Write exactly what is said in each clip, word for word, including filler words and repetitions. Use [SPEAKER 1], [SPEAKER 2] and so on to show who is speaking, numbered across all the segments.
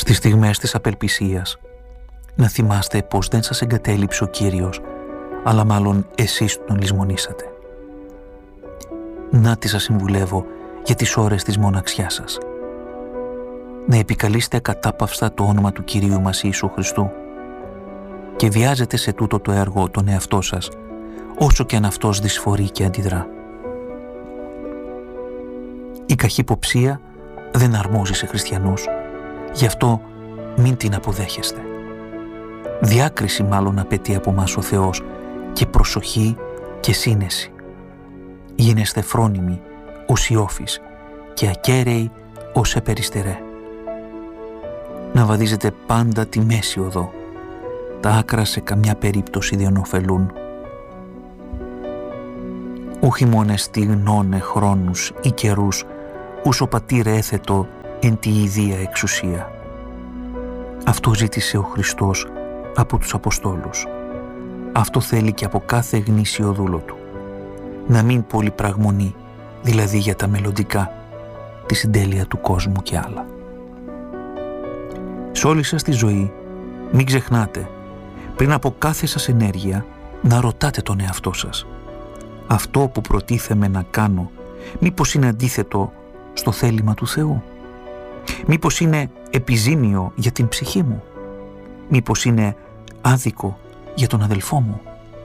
[SPEAKER 1] Στις στιγμές της απελπισίας, να θυμάστε πως δεν σας εγκατέλειψε ο Κύριος, αλλά μάλλον εσείς τον λησμονήσατε. Να τι σας συμβουλεύω για τις ώρες της μοναξιάς σας. Να επικαλείστε ακατάπαυστα το όνομα του Κυρίου μας Ιησού Χριστού και βιάζετε σε τούτο το έργο τον εαυτό σας, όσο και αν αυτός δυσφορεί και αντιδρά. Η καχυποψία δεν αρμόζει σε χριστιανούς, γι' αυτό μην την αποδέχεστε. Διάκριση μάλλον απαιτεί από μας ο Θεός και προσοχή και σύνεση. Γίνεστε φρόνιμοι ως Ιώφης και ακέραιοι ως επεριστερέ. Να βαδίζετε πάντα τη μέση οδό. Τα άκρα σε καμιά περίπτωση δεν ωφελούν. Ούχι μόνε στιγνώνε χρόνους ή καιρούς, ους ο πατήρ έθετο εν τη ιδία εξουσία. Αυτό ζήτησε ο Χριστός από τους Αποστόλους. Αυτό θέλει και από κάθε γνήσιο δούλο του. Να μην πολυπραγμονεί, δηλαδή για τα μελλοντικά, τη συντέλεια του κόσμου και άλλα. Σε όλη σας τη ζωή μην ξεχνάτε, πριν από κάθε σας ενέργεια, να ρωτάτε τον εαυτό σας. Αυτό που προτίθεμαι να κάνω, μήπως είναι αντίθετο στο θέλημα του Θεού? Μήπως είναι επιζήμιο για την ψυχή μου? Μήπως είναι άδικο για τον αδελφό μου?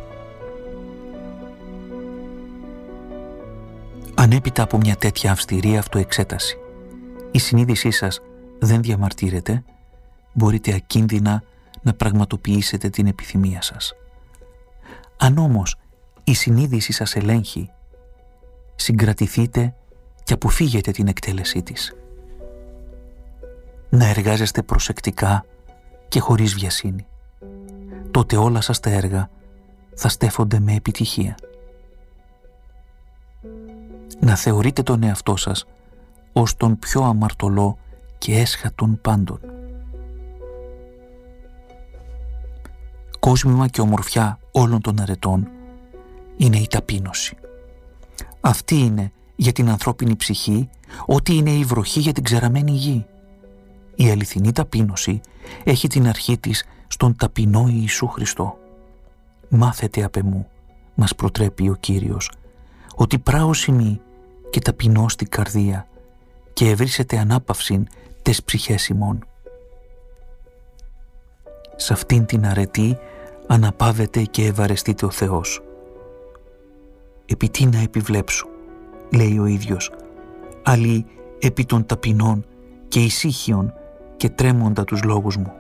[SPEAKER 1] Ανέπειτα από μια τέτοια αυστηρή αυτοεξέταση, η συνείδησή σας δεν διαμαρτύρεται, μπορείτε ακίνδυνα να πραγματοποιήσετε την επιθυμία σας. Αν όμως η συνείδηση σας ελέγχει, συγκρατηθείτε και αποφύγετε την εκτέλεσή της. Να εργάζεστε προσεκτικά και χωρίς βιασύνη. Τότε όλα σας τα έργα θα στέφονται με επιτυχία. Να θεωρείτε τον εαυτό σας ως τον πιο αμαρτωλό και έσχατον πάντων. Κόσμημα και ομορφιά όλων των αρετών είναι η ταπείνωση. Αυτή είναι για την ανθρώπινη ψυχή ό,τι είναι η βροχή για την ξεραμένη γη. Η αληθινή ταπείνωση έχει την αρχή της στον ταπεινό Ιησού Χριστό. Μάθετε απ' εμού, μας προτρέπει ο Κύριος, ότι πράωσιμη και ταπεινό στην καρδία και ευρύσετε ανάπαυσιν τες ψυχές ημών. Σ' αυτήν την αρετή αναπαύεται και ευαρεστείται ο Θεός. «Επί τι να επιβλέψω», λέει ο ίδιος, «αλλή επί των ταπεινών και ησύχιων και τρέμοντα τους λόγους μου».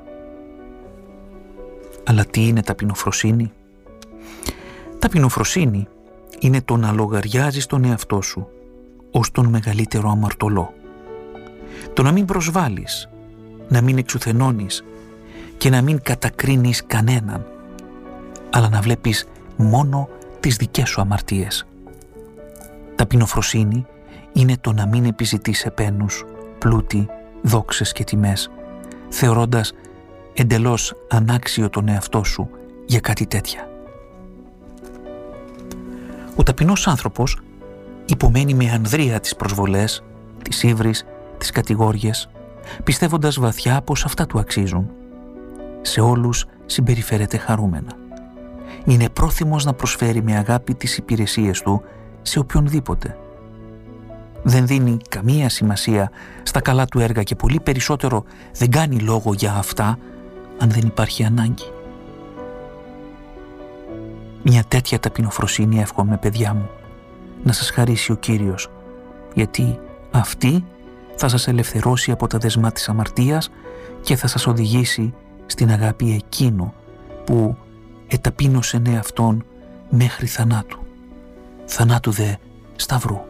[SPEAKER 1] Αλλά τι είναι ταπεινοφροσύνη? Ταπεινοφροσύνη είναι το να λογαριάζεις τον εαυτό σου ως τον μεγαλύτερο αμαρτωλό. Το να μην προσβάλλεις, να μην εξουθενώνεις και να μην κατακρίνεις κανέναν, αλλά να βλέπεις μόνο τις δικές σου αμαρτίες. Ταπεινοφροσύνη είναι το να μην επιζητείς επένους, πλούτη, δόξες και τιμές, θεωρώντας εντελώς ανάξιο τον εαυτό σου για κάτι τέτοια. Ο ταπεινός άνθρωπος υπομένει με ανδρεία τις προσβολές, τις ύβρις, τις κατηγόριες, πιστεύοντας βαθιά πως αυτά του αξίζουν. Σε όλους συμπεριφέρεται χαρούμενα. Είναι πρόθυμος να προσφέρει με αγάπη τις υπηρεσίες του σε οποιονδήποτε. Δεν δίνει καμία σημασία στα καλά του έργα και πολύ περισσότερο δεν κάνει λόγο για αυτά αν δεν υπάρχει ανάγκη. Μια τέτοια ταπεινοφροσύνη εύχομαι, παιδιά μου, να σας χαρίσει ο Κύριος, γιατί αυτή θα σας ελευθερώσει από τα δεσμά της αμαρτίας και θα σας οδηγήσει στην αγάπη εκείνου που εταπείνωσε εαυτόν μέχρι θανάτου, θανάτου δε σταυρού.